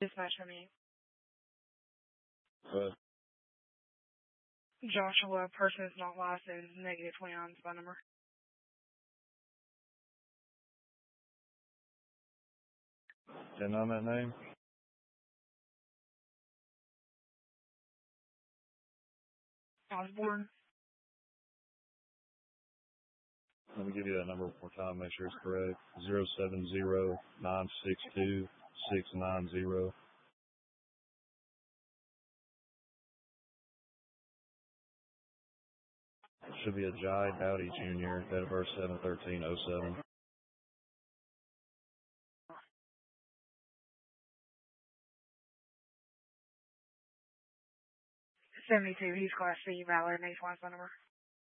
Dispatch for me. What? Joshua, person is not licensed, -29 phone number. Can I know that name? Osborne. Let me give you that number one more time, make sure it's correct. 070-962-690. Should be a Jai Dowdy Jr., date of birth 7/13/07. 72, he's Class C, valid, nationwide phone number.